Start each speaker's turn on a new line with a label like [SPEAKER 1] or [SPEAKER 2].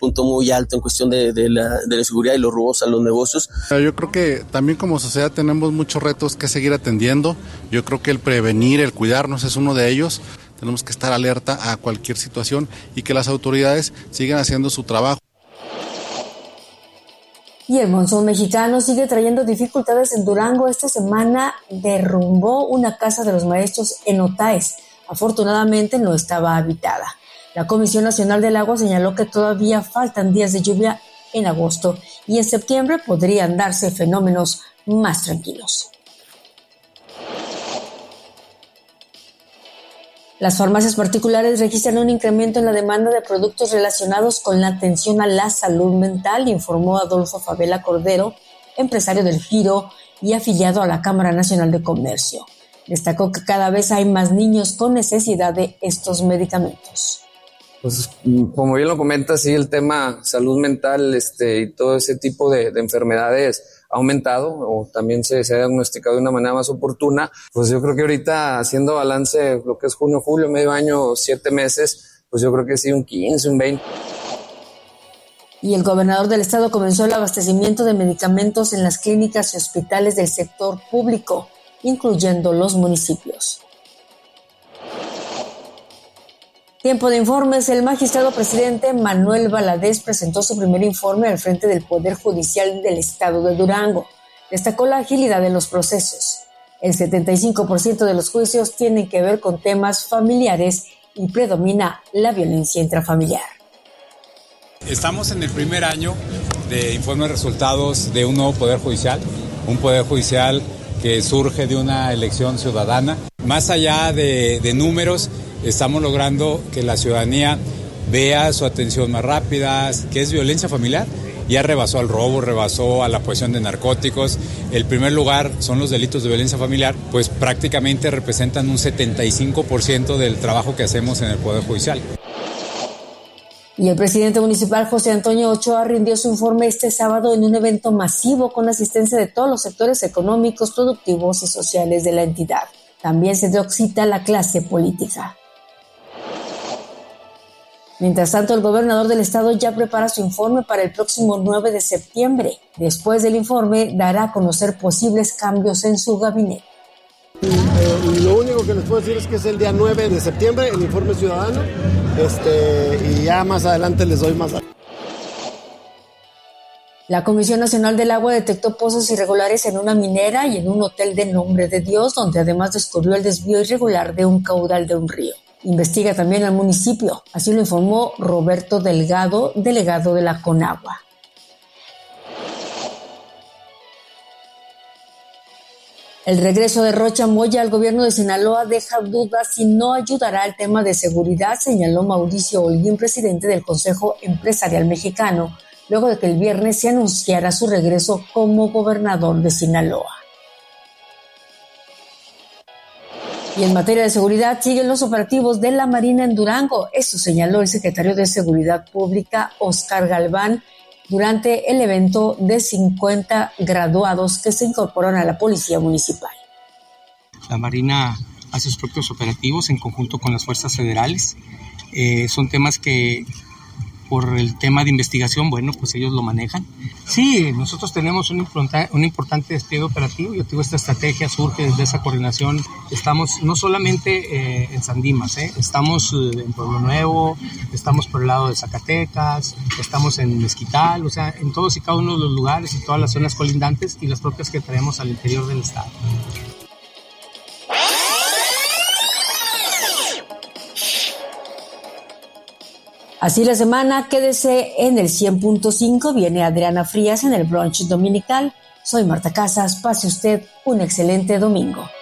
[SPEAKER 1] punto muy alto en cuestión de la inseguridad y los robos a los negocios.
[SPEAKER 2] Yo creo que también como sociedad tenemos muchos retos que seguir atendiendo. Yo creo que el prevenir, el cuidarnos es uno de ellos. Tenemos que estar alerta a cualquier situación y que las autoridades sigan haciendo su trabajo.
[SPEAKER 3] Y el monzón mexicano sigue trayendo dificultades en Durango. Esta semana derrumbó una casa de los maestros en Otaes. Afortunadamente no estaba habitada. La Comisión Nacional del Agua señaló que todavía faltan días de lluvia en agosto y en septiembre podrían darse fenómenos más tranquilos. Las farmacias particulares registran un incremento en la demanda de productos relacionados con la atención a la salud mental, informó Adolfo Favela Cordero, empresario del Giro y afiliado a la Cámara Nacional de Comercio. Destacó que cada vez hay más niños con necesidad de estos medicamentos.
[SPEAKER 4] Pues como bien lo comenta, sí, el tema salud mental y todo ese tipo de enfermedades ha aumentado o también se ha diagnosticado de una manera más oportuna. Pues yo creo que ahorita haciendo balance lo que es junio, julio, medio año, 7 meses, pues yo creo que sí un 15, un 20.
[SPEAKER 3] Y el gobernador del estado comenzó el abastecimiento de medicamentos en las clínicas y hospitales del sector público, incluyendo los municipios. Tiempo de informes. El magistrado presidente Manuel Valadez presentó su primer informe al frente del Poder Judicial del Estado de Durango. Destacó la agilidad de los procesos. El 75% de los juicios tienen que ver con temas familiares y predomina la violencia intrafamiliar.
[SPEAKER 5] Estamos en el primer año de informes de resultados de un nuevo Poder Judicial, un Poder Judicial que surge de una elección ciudadana. Más allá de números, estamos logrando que la ciudadanía vea su atención más rápida, que es violencia familiar. Ya rebasó al robo, rebasó a la posesión de narcóticos. El primer lugar son los delitos de violencia familiar, pues prácticamente representan un 75% del trabajo que hacemos en el Poder Judicial.
[SPEAKER 3] Y el presidente municipal José Antonio Ochoa rindió su informe este sábado en un evento masivo con asistencia de todos los sectores económicos, productivos y sociales de la entidad. También se dio cita a la clase política. Mientras tanto, el gobernador del estado ya prepara su informe para el próximo 9 de septiembre. Después del informe, dará a conocer posibles cambios en su gabinete.
[SPEAKER 6] Lo único que les puedo decir es que es el día 9 de septiembre, el informe ciudadano, y ya más adelante les doy más datos.
[SPEAKER 3] La Comisión Nacional del Agua detectó pozos irregulares en una minera y en un hotel de Nombre de Dios, donde además descubrió el desvío irregular de un caudal de un río. Investiga también al municipio, así lo informó Roberto Delgado, delegado de la Conagua. El regreso de Rocha Moya al gobierno de Sinaloa deja dudas si no ayudará al tema de seguridad, señaló Mauricio Holguín, presidente del Consejo Empresarial Mexicano, luego de que el viernes se anunciara su regreso como gobernador de Sinaloa. Y en materia de seguridad siguen los operativos de la Marina en Durango. Esto señaló el secretario de Seguridad Pública, Óscar Galván, durante el evento de 50 graduados que se incorporan a la Policía Municipal.
[SPEAKER 7] La Marina hace sus propios operativos en conjunto con las fuerzas federales. Son temas que, por el tema de investigación, bueno, pues ellos lo manejan. Sí, nosotros tenemos un importante despliegue operativo. Yo digo, esta estrategia surge desde esa coordinación. Estamos no solamente en San Dimas, estamos en Pueblo Nuevo, estamos por el lado de Zacatecas, estamos en Mezquital, o sea, en todos y cada uno de los lugares y todas las zonas colindantes y las propias que traemos al interior del estado.
[SPEAKER 3] Así la semana, quédese en el 100.5, viene Adriana Frías en el brunch dominical. Soy Marta Casas, pase usted un excelente domingo.